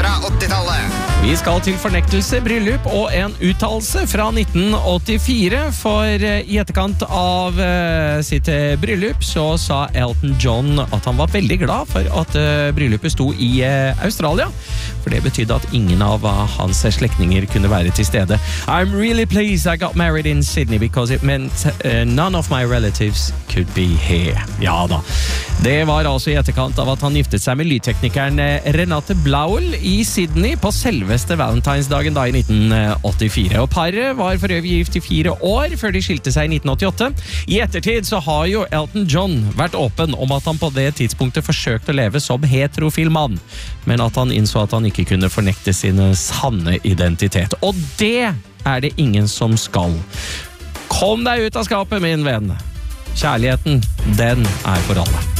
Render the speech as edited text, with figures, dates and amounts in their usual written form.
fra 80-tallet. Vi skal til fornektelse, bryllup og en uttalelse fra 1984, for i etterkant av sitt bryllup så sa Elton John at han var veldig glad for at bryllupet sto i Australia, for det betydde at ingen av hans slektninger kunne være til stede. I'm really pleased I got married in Sydney because it meant none of my relatives could be here. Ja da. Det var altså i etterkant av at han giftet seg med lydteknikeren Renate Blaul i Sydney på selveste Valentinsdagen da i 1984. Og paret var for øvrig gift i 4 år før de skilte seg i 1988. I ettertid så har jo Elton John vært åpen om at han på det tidspunktet forsøkte å leve som heterofil mann, men at han innså at han ikke kunne fornekte sin sanne identitet. Og det er det ingen som skal. Kom deg ut av skapet, min venn. Kjærligheten, den er for alle.